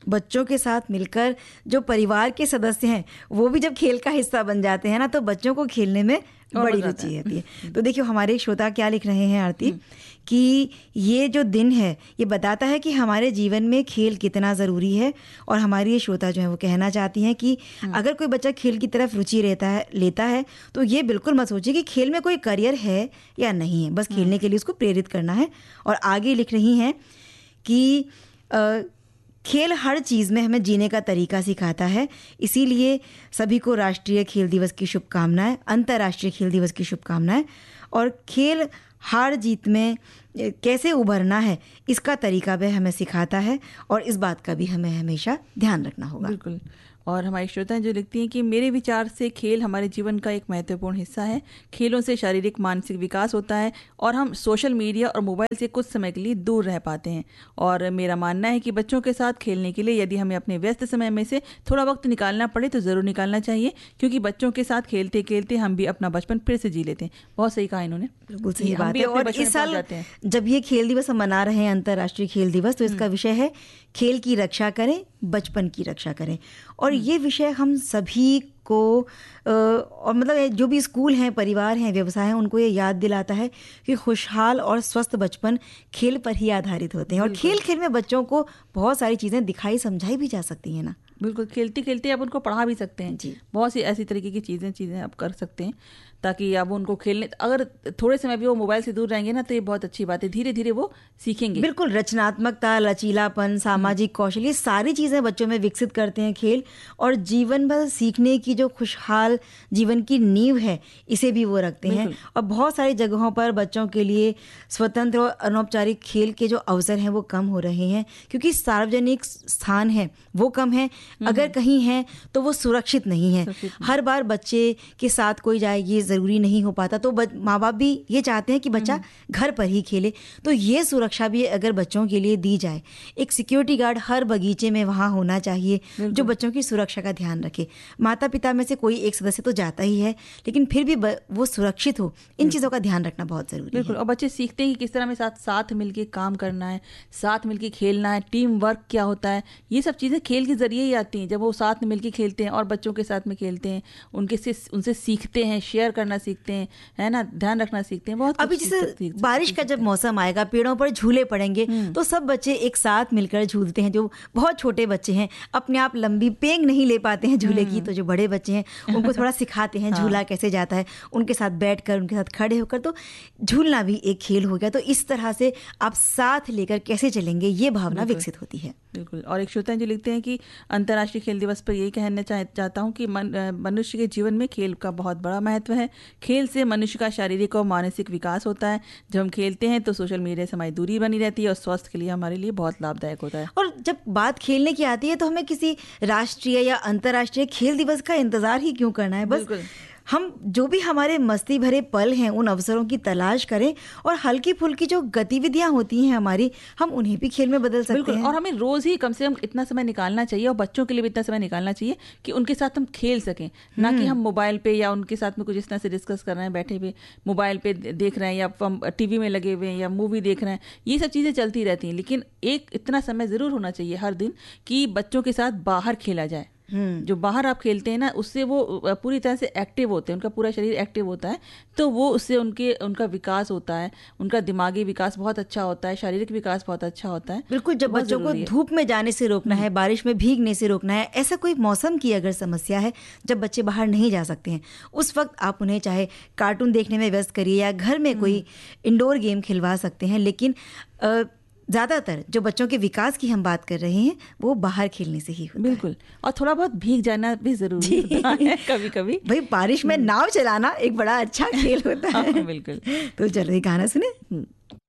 बच्चों के साथ मिलकर जो परिवार के सदस्य हैं वो भी जब खेल का हिस्सा बन जाते हैं ना, तो बच्चों को खेलने में बड़ी रुचि होती है। तो देखिए हमारे एक श्रोता क्या लिख रहे हैं आरती, कि ये जो दिन है ये बताता है कि हमारे जीवन में खेल कितना ज़रूरी है। और हमारी ये श्रोता जो है वो कहना चाहती हैं कि अगर कोई बच्चा खेल की तरफ रुचि लेता है तो ये बिल्कुल मत सोचिए कि खेल में कोई करियर है या नहीं है, बस खेलने के लिए उसको प्रेरित करना है। और आगे लिख रही हैं कि खेल हर चीज़ में हमें जीने का तरीका सिखाता है, इसीलिए सभी को राष्ट्रीय खेल दिवस की शुभकामनाएं, अंतर्राष्ट्रीय खेल दिवस की शुभकामनाएं। और खेल हार जीत में कैसे उभरना है इसका तरीका भी हमें सिखाता है, और इस बात का भी हमें हमेशा ध्यान रखना होगा। बिल्कुल। और हमारी श्रोताएं जो लिखती हैं कि मेरे विचार से खेल हमारे जीवन का एक महत्वपूर्ण हिस्सा है। खेलों से शारीरिक मानसिक विकास होता है और हम सोशल मीडिया और मोबाइल से कुछ समय के लिए दूर रह पाते हैं। और मेरा मानना है कि बच्चों के साथ खेलने के लिए यदि हमें अपने व्यस्त समय में से थोड़ा वक्त निकालना पड़े तो ज़रूर निकालना चाहिए, क्योंकि बच्चों के साथ खेलते खेलते हम भी अपना बचपन फिर से जी लेते हैं। बहुत सही कहा इन्होंने, बिल्कुल सही बात है। और इस साल जब ये खेल दिवस हम मना रहे हैं, अंतर्राष्ट्रीय खेल दिवस, तो इसका विषय है खेल की रक्षा करें, बचपन की रक्षा करें। और ये विषय हम सभी को और मतलब जो भी स्कूल हैं, परिवार हैं, व्यवसाय हैं, उनको ये याद दिलाता है कि खुशहाल और स्वस्थ बचपन खेल पर ही आधारित होते हैं। और खेल खेल में बच्चों को बहुत सारी चीज़ें दिखाई समझाई भी जा सकती हैं ना। बिल्कुल, खेलते खेलते आप उनको पढ़ा भी सकते हैं जी। बहुत सी ऐसी तरीके की चीज़ें आप कर सकते हैं ताकि अब उनको खेलने, अगर थोड़े समय भी वो मोबाइल से दूर रहेंगे ना तो ये बहुत अच्छी बात है, धीरे धीरे वो सीखेंगे। बिल्कुल, रचनात्मकता, लचीलापन, सामाजिक कौशल, ये सारी चीज़ें बच्चों में विकसित करते हैं खेल। और जीवन भर सीखने की जो खुशहाल जीवन की नींव है इसे भी वो रखते हैं। और बहुत सारी जगहों पर बच्चों के लिए स्वतंत्र और अनौपचारिक खेल के जो अवसर हैं वो कम हो रहे हैं, क्योंकि सार्वजनिक स्थान है वो कम है, अगर कहीं है तो वो सुरक्षित नहीं है। हर बार बच्चे के साथ कोई जाए ये ज़रूरी नहीं हो पाता, तो माँ बाप भी ये चाहते हैं कि बच्चा घर पर ही खेले। तो ये सुरक्षा भी अगर बच्चों के लिए दी जाए, एक सिक्योरिटी गार्ड हर बगीचे में वहाँ होना चाहिए जो बच्चों की सुरक्षा का ध्यान रखे। माता पिता में से कोई एक सदस्य तो जाता ही है, लेकिन फिर भी वो सुरक्षित हो, इन चीज़ों का ध्यान रखना बहुत ज़रूरी है। बिल्कुल। और बच्चे सीखते हैं कि किस तरह में साथ मिलकर काम करना है, साथ मिलकर खेलना है, टीम वर्क क्या होता है, ये सब चीज़ें खेल के जरिए ही आती हैं। जब वो साथ मिलकर खेलते हैं और बच्चों के साथ में खेलते हैं, उनसे सीखते हैं, शेयर करना सीखते हैं, है ना, ध्यान रखना सीखते हैं। बहुत अभी जैसे बारिश का जब मौसम आएगा, पेड़ों पर झूले पड़ेंगे तो सब बच्चे एक साथ मिलकर झूलते हैं। जो बहुत छोटे बच्चे हैं अपने आप लंबी पेंग नहीं ले पाते हैं झूले की, तो जो बड़े बच्चे हैं उनको थोड़ा सिखाते हैं झूला कैसे जाता है, उनके साथ बैठकर, उनके साथ खड़े होकर, तो झूलना भी एक खेल हो गया। तो इस तरह से आप साथ लेकर कैसे चलेंगे ये भावना विकसित होती है। बिल्कुल। और एक श्रोता जो लिखते हैं कि अंतर्राष्ट्रीय खेल दिवस पर यही कहना चाहता हूँ कि मनुष्य के जीवन में खेल का बहुत बड़ा महत्व है। खेल से मनुष्य का शारीरिक और मानसिक विकास होता है। जब हम खेलते हैं तो सोशल मीडिया से हमारी दूरी बनी रहती है और स्वास्थ्य के लिए हमारे लिए बहुत लाभदायक होता है। और जब बात खेलने की आती है तो हमें किसी राष्ट्रीय या अंतर्राष्ट्रीय खेल दिवस का इंतजार ही क्यों करना है। बस हम जो भी हमारे मस्ती भरे पल हैं उन अवसरों की तलाश करें, और हल्की फुल्की जो गतिविधियां होती हैं हमारी, हम उन्हें भी खेल में बदल सकते हैं। और हमें रोज़ ही कम से कम इतना समय निकालना चाहिए, और बच्चों के लिए भी इतना समय निकालना चाहिए कि उनके साथ हम खेल सकें, ना कि हम मोबाइल पे या उनके साथ में कुछ इस तरह से डिस्कस कर रहे हैं, बैठे हुए मोबाइल पे देख रहे हैं या टीवी में लगे हुए हैं या मूवी देख रहे हैं। ये सब चीज़ें चलती रहती हैं, लेकिन एक इतना समय ज़रूर होना चाहिए हर दिन कि बच्चों के साथ बाहर खेला जाए। जो बाहर आप खेलते हैं ना, उससे वो पूरी तरह से एक्टिव होते हैं, उनका पूरा शरीर एक्टिव होता है, तो वो उससे उनका विकास होता है, उनका दिमागी विकास बहुत अच्छा होता है, शारीरिक विकास बहुत अच्छा होता है। बिल्कुल। जब बच्चों को धूप में जाने से रोकना है, बारिश में भीगने से रोकना है, ऐसा कोई मौसम की अगर समस्या है जब बच्चे बाहर नहीं जा सकते हैं, उस वक्त आप उन्हें चाहे कार्टून देखने में व्यस्त करिए या घर में कोई इंडोर गेम खिलवा सकते हैं, लेकिन ज़्यादातर जो बच्चों के विकास की हम बात कर रहे हैं वो बाहर खेलने से ही होता है। बिल्कुल। और थोड़ा बहुत भीग जाना भी ज़रूरी होता है कभी कभी। भाई बारिश में नाव चलाना एक बड़ा अच्छा खेल होता है। बिल्कुल। तो चलो ये गाना सुने।